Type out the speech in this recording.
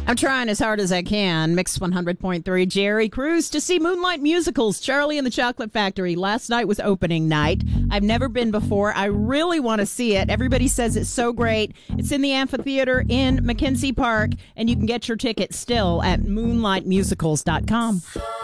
I'm trying as hard as I can. Mix 100.3. Jerry Cruz to see Moonlight Musicals, Charlie and the Chocolate Factory. Last night was opening night. I've never been before. I really want to see it. Everybody says it's so great. It's in the amphitheater in McKenzie Park, and you can get your tickets still at moonlightmusicals.com.